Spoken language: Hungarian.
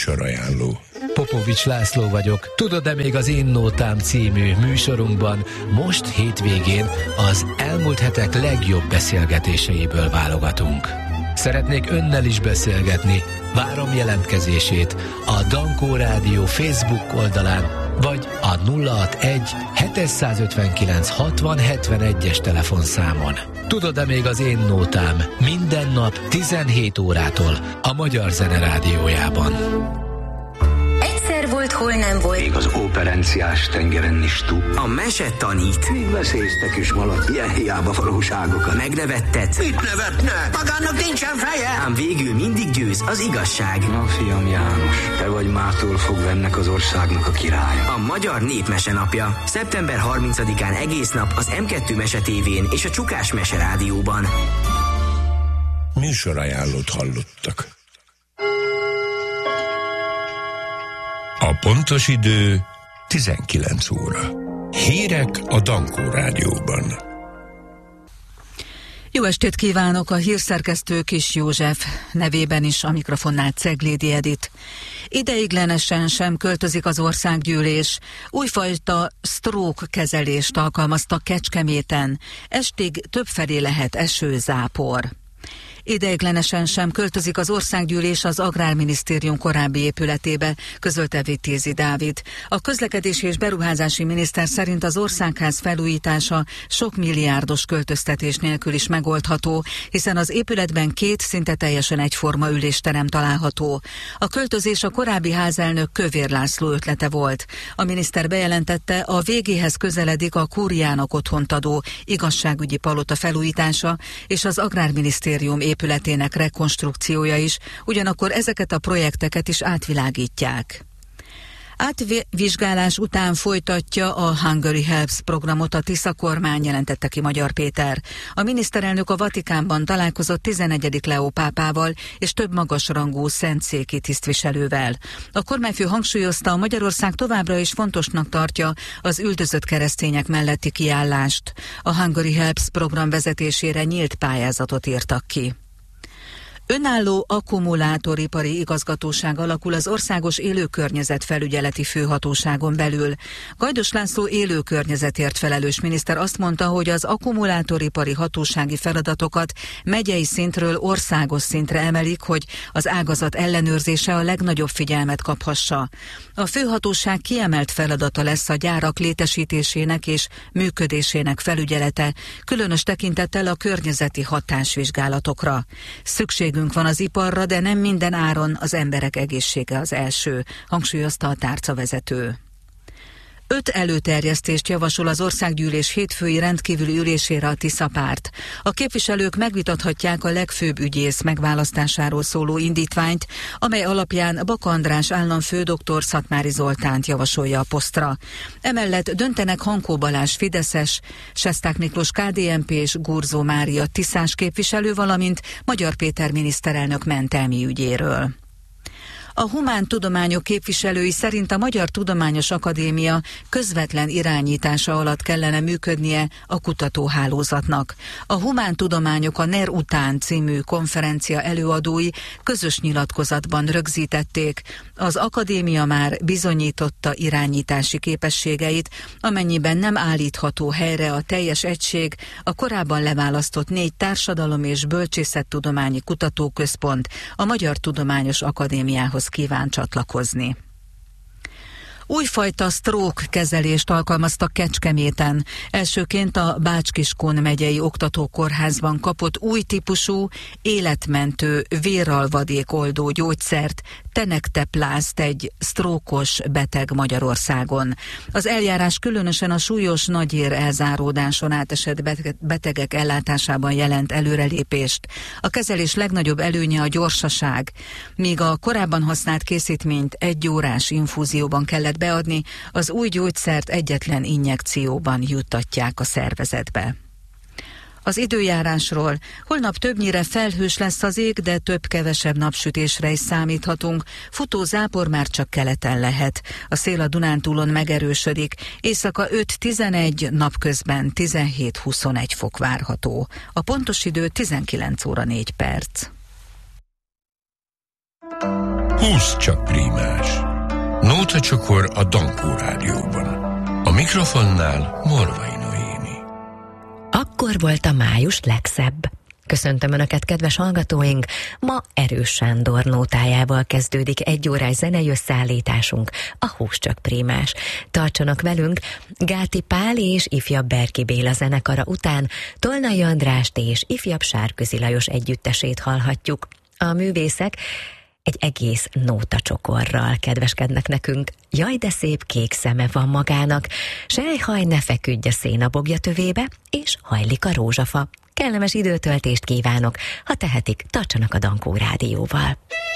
Műsorajánló. Popovics László vagyok. Tudod-e, még az Én Nótám című műsorunkban most hétvégén az elmúlt hetek legjobb beszélgetéseiből válogatunk. Szeretnék önnel is beszélgetni. Várom jelentkezését a Dankó Rádió Facebook oldalán, vagy a 061 759 60 71-es telefonszámon. Tudod-e, még az Én Nótám minden nap 17 órától a Magyar Zene Rádiójában. Egyszer volt, hol nem volt. Még az operenciás tengeren is túl. A mese tanít. Még veszélyeztek is valaki, ilyen hiába valóságokat. Megnevetted. Mit nevetne? Magának nincsen feje! Ám végül mindig győz az igazság. Na, fiam János, te vagy mától fogva ennek az országnak a királya. A Magyar Népmese napja. Szeptember 30-án egész nap az M2 Mese tévén és a Csukás Mese Rádióban. Műsorajánlót hallottak. A pontos idő 19 óra. Hírek a Dankó Rádióban. Jó estét kívánok, a hírszerkesztő Kis József nevében is, a mikrofonnál Ceglédi Edit. Ideiglenesen sem költözik az országgyűlés. Újfajta stroke kezelést alkalmaztak Kecskeméten. Estig többfelé lehet eső, zápor. Ideiglenesen sem költözik az országgyűlés az Agrárminisztérium korábbi épületébe, közölte Vitézi Dávid. A közlekedési és beruházási miniszter szerint az országház felújítása sok milliárdos költöztetés nélkül is megoldható, hiszen az épületben 2 szinte teljesen egyforma ülésterem található. A költözés a korábbi házelnök Kövér László ötlete volt. A miniszter bejelentette, a végéhez közeledik a Kúriának otthont adó igazságügyi palota felújítása és az Agrárminisztérium épületének rekonstrukciója is, ugyanakkor ezeket a projekteket is átvilágítják. Átvizsgálás után folytatja a Hungary Helps programot a Tisza kormány, jelentette ki Magyar Péter. A miniszterelnök a Vatikánban találkozott 11. Leó pápával és több magasrangú szentszéki tisztviselővel. A kormányfő hangsúlyozta, a Magyarország továbbra is fontosnak tartja az üldözött keresztények melletti kiállást. A Hungary Helps program vezetésére nyílt pályázatot írtak ki. Önálló akkumulátoripari igazgatóság alakul az Országos Élőkörnyezetfelügyeleti Főhatóságon belül. Gajdos László élőkörnyezetért felelős miniszter azt mondta, hogy az akkumulátoripari hatósági feladatokat megyei szintről országos szintre emelik, hogy az ágazat ellenőrzése a legnagyobb figyelmet kaphassa. A főhatóság kiemelt feladata lesz a gyárak létesítésének és működésének felügyelete, különös tekintettel a környezeti hatásvizsgálatokra. Szükségünk van az iparra, de nem minden áron, az emberek egészsége az első, hangsúlyozta a tárcavezető. 5 előterjesztést javasol az országgyűlés hétfői rendkívüli ülésére a Tisza párt. A képviselők megvitathatják a legfőbb ügyész megválasztásáról szóló indítványt, amely alapján Baka András államfődoktor Szatmári Zoltánt javasolja a posztra. Emellett döntenek Hankó Balázs fideszes, Sesták Miklós KDNP és Gurzó Mária tiszás képviselő, valamint Magyar Péter miniszterelnök mentelmi ügyéről. A humán tudományok képviselői szerint a Magyar Tudományos Akadémia közvetlen irányítása alatt kellene működnie a kutatóhálózatnak. A Humán Tudományok a NER után című konferencia előadói közös nyilatkozatban rögzítették. Az akadémia már bizonyította irányítási képességeit, amennyiben nem állítható helyre a teljes egység, a korábban leválasztott 4 társadalom- és bölcsészettudományi kutatóközpont a Magyar Tudományos Akadémiához kíván csatlakozni. Újfajta stroke kezelést alkalmaztak Kecskeméten. Elsőként a Bács-Kiskun megyei oktatókórházban kapott új típusú, életmentő véralvadékoldó gyógyszert, Tenekteplázt egy sztrókos beteg Magyarországon. Az eljárás különösen a súlyos nagyér elzáródáson átesett betegek ellátásában jelent előrelépést. A kezelés legnagyobb előnye a gyorsaság. Míg a korábban használt készítményt 1 órás infúzióban kellett beadni, az új gyógyszert egyetlen injekcióban juttatják a szervezetbe. Az időjárásról. Holnap többnyire felhős lesz az ég, de több-kevesebb napsütésre is számíthatunk. Futó zápor már csak keleten lehet. A szél a Dunántúlon megerősödik. Éjszaka 5-11, napközben 17-21 fok várható. A pontos idő 19 óra 4 perc. Húsz csak prímás. Nóta csokor a Dankó Rádióban. A mikrofonnál Morvai Noémi. Akkor volt a május legszebb. Köszöntöm Önöket, kedves hallgatóink! Ma Erős Sándor nótájával kezdődik egy órás zenei összeállításunk, a Húsz csak prímás. Tartsanak velünk, Gáti Pál és ifjabb Berki Béla zenekara után Tolnai Andrást és ifjabb Sárközi Lajos együttesét hallhatjuk. A művészek egy egész nótacsokorral kedveskednek nekünk. Jaj, de szép kék szeme van magának, sejhaj, ne feküdj a szénabogja tövébe, és hajlik a rózsafa. Kellemes időtöltést kívánok, ha tehetik, tartsanak a Dankó Rádióval.